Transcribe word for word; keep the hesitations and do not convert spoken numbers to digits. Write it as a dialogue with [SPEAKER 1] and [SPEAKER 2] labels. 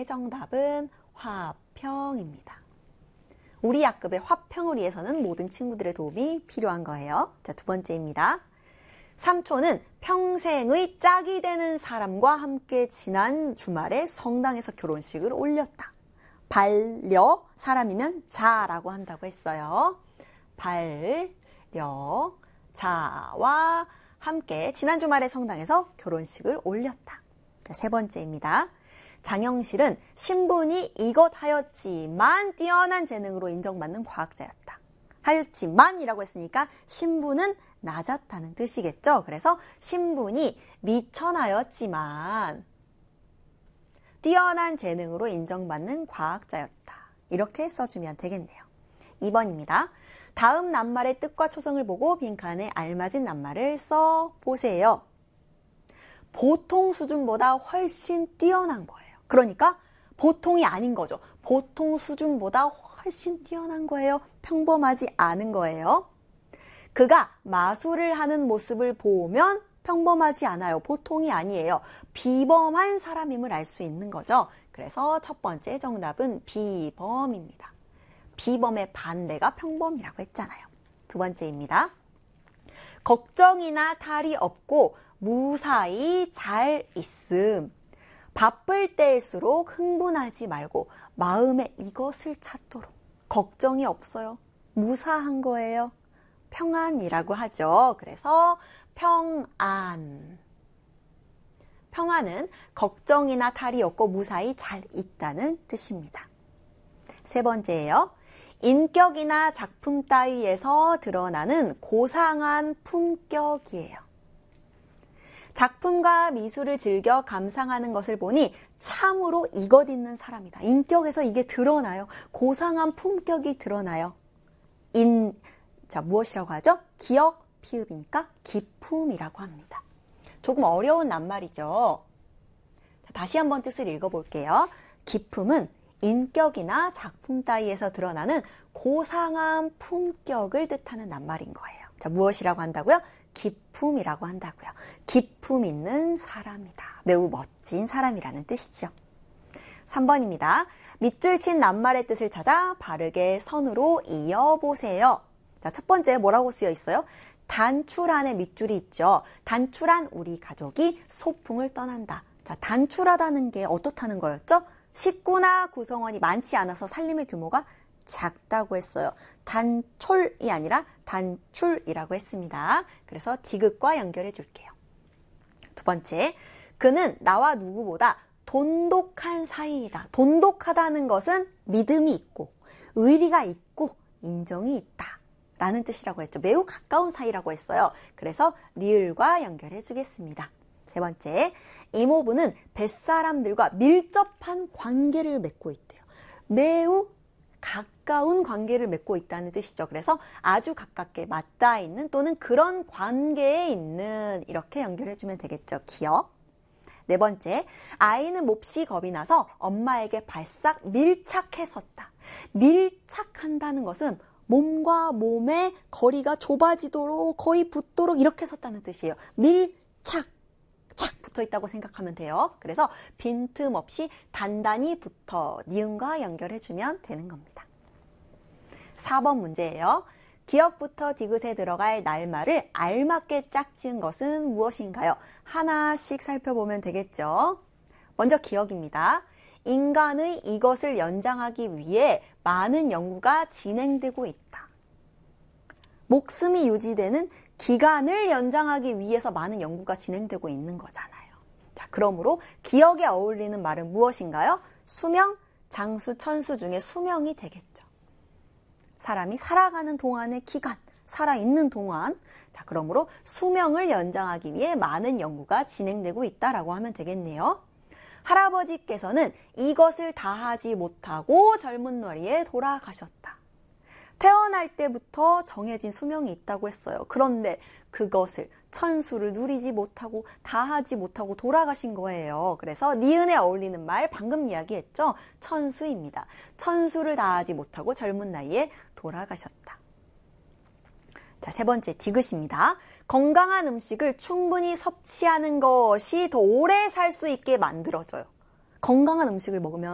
[SPEAKER 1] 번째 정답은 화평입니다. 우리 학급의 화평을 위해서는 모든 친구들의 도움이 필요한 거예요. 자, 두 번째입니다. 삼촌은 평생의 짝이 되는 사람과 함께 지난 주말에 성당에서 결혼식을 올렸다. 반려, 사람이면 자라고 한다고 했어요. 반려, 자와 함께 지난 주말에 성당에서 결혼식을 올렸다. 자, 세 번째입니다. 장영실은 신분이 이것 하였지만 뛰어난 재능으로 인정받는 과학자였다. 하였지만이라고 했으니까 신분은 낮았다는 뜻이겠죠. 그래서 신분이 미천하였지만 뛰어난 재능으로 인정받는 과학자였다. 이렇게 써주면 되겠네요. 이 번입니다. 다음 낱말의 뜻과 초성을 보고 빈칸에 알맞은 낱말을 써보세요. 보통 수준보다 훨씬 뛰어난 거예요. 그러니까 보통이 아닌 거죠. 보통 수준보다 훨씬 뛰어난 거예요. 평범하지 않은 거예요. 그가 마술을 하는 모습을 보면 평범하지 않아요. 보통이 아니에요. 비범한 사람임을 알 수 있는 거죠. 그래서 첫 번째 정답은 비범입니다. 비범의 반대가 평범이라고 했잖아요. 두 번째입니다. 걱정이나 탈이 없고 무사히 잘 있음. 바쁠 때일수록 흥분하지 말고 마음에 이것을 찾도록. 걱정이 없어요. 무사한 거예요. 평안이라고 하죠. 그래서 평안. 평안은 걱정이나 탈이 없고 무사히 잘 있다는 뜻입니다. 세 번째예요. 인격이나 작품 따위에서 드러나는 고상한 품격이에요. 작품과 미술을 즐겨 감상하는 것을 보니 참으로 이것 있는 사람이다. 인격에서 이게 드러나요. 고상한 품격이 드러나요. 인, 자, 무엇이라고 하죠? 기억, 피읍이니까 기품이라고 합니다. 조금 어려운 낱말이죠. 다시 한번 뜻을 읽어볼게요. 기품은 인격이나 작품 따위에서 드러나는 고상한 품격을 뜻하는 낱말인 거예요. 자, 무엇이라고 한다고요? 기품이라고 한다고요. 기품 있는 사람이다. 매우 멋진 사람이라는 뜻이죠. 삼 번입니다. 밑줄 친 낱말의 뜻을 찾아 바르게 선으로 이어보세요. 자, 첫 번째 뭐라고 쓰여 있어요? 단출한의 밑줄이 있죠. 단출한 우리 가족이 소풍을 떠난다. 자, 단출하다는 게 어떻다는 거였죠? 식구나 구성원이 많지 않아서 살림의 규모가 작다고 했어요. 단촐이 아니라 단출이라고 했습니다. 그래서 디귿과 연결해 줄게요. 두 번째, 그는 나와 누구보다 돈독한 사이이다. 돈독하다는 것은 믿음이 있고 의리가 있고 인정이 있다 라는 뜻이라고 했죠. 매우 가까운 사이라고 했어요. 그래서 리을과 연결해 주겠습니다. 세 번째, 이모부는 뱃사람들과 밀접한 관계를 맺고 있대요. 매우 가까운 관계를 맺고 있다는 뜻이죠. 그래서 아주 가깝게 맞닿아 있는 또는 그런 관계에 있는 이렇게 연결해주면 되겠죠. 기억. 네 번째, 아이는 몹시 겁이 나서 엄마에게 발싹 밀착해 섰다. 밀착한다는 것은 몸과 몸의 거리가 좁아지도록 거의 붙도록 이렇게 섰다는 뜻이에요. 밀착. 착 붙어 있다고 생각하면 돼요. 그래서 빈틈없이 단단히 붙어 니은과 연결해주면 되는 겁니다. 사 번 문제예요. 기억부터 디귿에 들어갈 낱말을 알맞게 짝지은 것은 무엇인가요? 하나씩 살펴보면 되겠죠. 먼저 기억입니다. 인간의 이것을 연장하기 위해 많은 연구가 진행되고 있다. 목숨이 유지되는 기간을 연장하기 위해서 많은 연구가 진행되고 있는 거잖아요. 자, 그러므로 기억에 어울리는 말은 무엇인가요? 수명, 장수, 천수 중에 수명이 되겠죠. 사람이 살아가는 동안의 기간, 살아있는 동안. 자, 그러므로 수명을 연장하기 위해 많은 연구가 진행되고 있다라고 하면 되겠네요. 할아버지께서는 이것을 다 하지 못하고 젊은 나이에 돌아가셨다. 태어날 때부터 정해진 수명이 있다고 했어요. 그런데 그것을 천수를 누리지 못하고 다 하지 못하고 돌아가신 거예요. 그래서 니은에 어울리는 말 방금 이야기했죠. 천수입니다. 천수를 다 하지 못하고 젊은 나이에 돌아가셨다. 자, 세 번째 디귿입니다. 건강한 음식을 충분히 섭취하는 것이 더 오래 살 수 있게 만들어줘요. 건강한 음식을 먹으면